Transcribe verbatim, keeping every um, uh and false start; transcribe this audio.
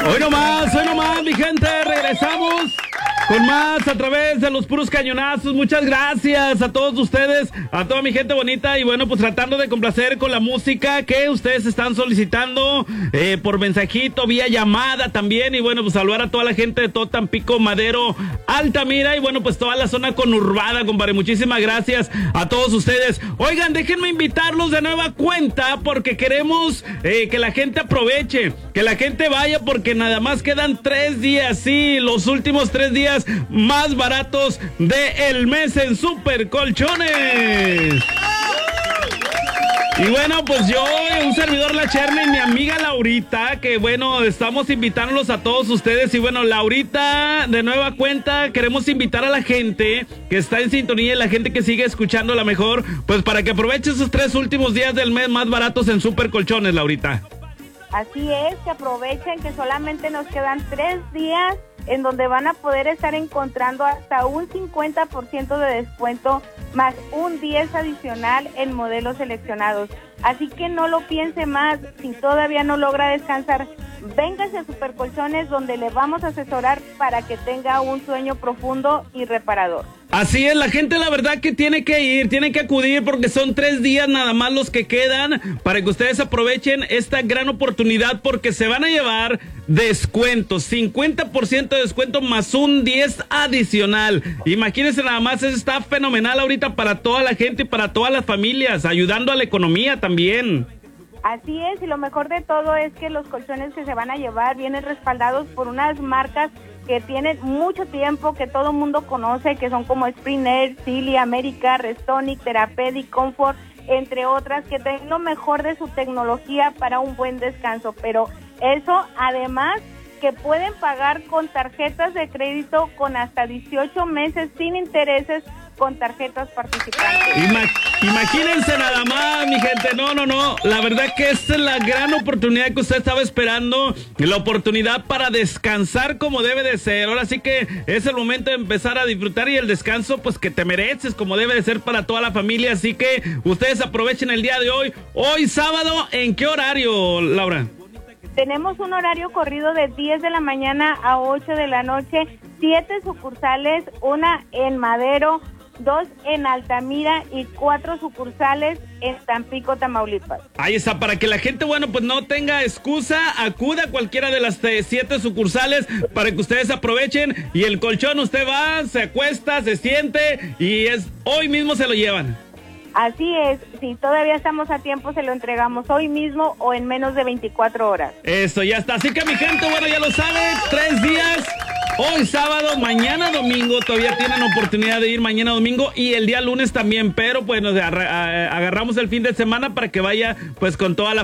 Hoy nomás, hoy nomás, mi gente, regresamos con más a través de los puros cañonazos. Muchas gracias a todos ustedes, a toda mi gente bonita. Y bueno, pues tratando de complacer con la música que ustedes están solicitando eh, por mensajito, vía llamada también. Y bueno, pues saludar a toda la gente de todo Tampico, Madero, Altamira y bueno, pues toda la zona conurbada, compadre. Muchísimas gracias a todos ustedes. Oigan, déjenme invitarlos de nueva cuenta porque queremos eh, que la gente aproveche, que la gente vaya porque nada más quedan tres días, sí, los últimos tres días más baratos del mes en Super Colchones. Y bueno, pues yo, un servidor La Cherna y mi amiga Laurita, que bueno, estamos invitándolos a todos ustedes. Y bueno, Laurita, de nueva cuenta, queremos invitar a la gente que está en sintonía y la gente que sigue escuchando la mejor, pues para que aproveche esos tres últimos días del mes más baratos en Super Colchones, Laurita. Así es, que aprovechen que solamente nos quedan tres días en donde van a poder estar encontrando hasta un cincuenta por ciento de descuento más un diez adicional en modelos seleccionados. Así que no lo piense más, si todavía no logra descansar, véngase a Super Colchones donde le vamos a asesorar para que tenga un sueño profundo y reparador. Así es, la gente la verdad que tiene que ir, tiene que acudir porque son tres días nada más los que quedan para que ustedes aprovechen esta gran oportunidad porque se van a llevar descuentos, cincuenta por ciento de descuento más un diez adicional. Imagínense nada más, eso está fenomenal ahorita para toda la gente y para todas las familias, ayudando a la economía también. Así es, y lo mejor de todo es que los colchones que se van a llevar vienen respaldados por unas marcas que tienen mucho tiempo, que todo el mundo conoce, que son como Spring Air, Silly, America, Restonic, Therapeutic, Comfort, entre otras, que tienen lo mejor de su tecnología para un buen descanso. Pero eso, además, que pueden pagar con tarjetas de crédito con hasta dieciocho meses sin intereses con tarjetas participantes. Ima- imagínense nada más, mi gente, no, no, no, la verdad que esta es la gran oportunidad que usted estaba esperando, la oportunidad para descansar como debe de ser. Ahora sí que es el momento de empezar a disfrutar y el descanso pues que te mereces como debe de ser para toda la familia, así que ustedes aprovechen el día de hoy, hoy sábado. ¿En qué horario, Laura? Tenemos un horario corrido de diez de la mañana a ocho de la noche, siete sucursales, una en Madero, dos en Altamira y cuatro sucursales en Tampico, Tamaulipas. Ahí está, para que la gente, bueno, pues no tenga excusa, acuda a cualquiera de las eh, siete sucursales para que ustedes aprovechen y el colchón usted va, se acuesta, se siente y es hoy mismo se lo llevan. Así es, si todavía estamos a tiempo se lo entregamos hoy mismo o en menos de veinticuatro horas. Eso, ya está, así que mi gente, bueno, ya lo sabe, tres días. Hoy sábado, mañana domingo, todavía tienen oportunidad de ir mañana domingo y el día lunes también, pero pues nos agarramos el fin de semana para que vaya pues con toda la